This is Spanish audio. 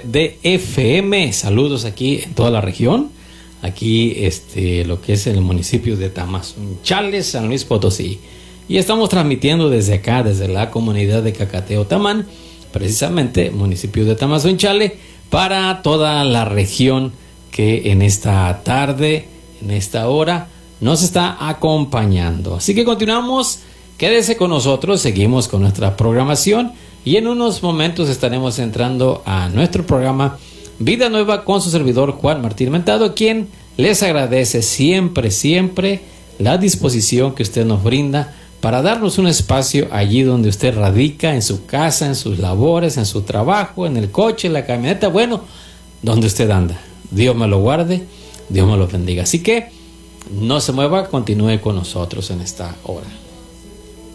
de FM. Saludos aquí en toda la región. Aquí, lo que es el municipio de Tamazunchale, San Luis Potosí. Y estamos transmitiendo desde acá, desde la comunidad de Cacateo Tamán, precisamente municipio de Tamazunchale, para toda la región que en esta tarde, en esta hora, nos está acompañando. Así que continuamos, quédese con nosotros, seguimos con nuestra programación y en unos momentos estaremos entrando a nuestro programa Vida Nueva con su servidor Juan Martín Mentado, quien les agradece siempre la disposición que usted nos brinda para darnos un espacio allí donde usted radica, en su casa, en sus labores, en su trabajo, en el coche, en la camioneta, bueno, donde usted anda. Dios me lo guarde, Dios me lo bendiga. Así que no se mueva, continúe con nosotros en esta hora.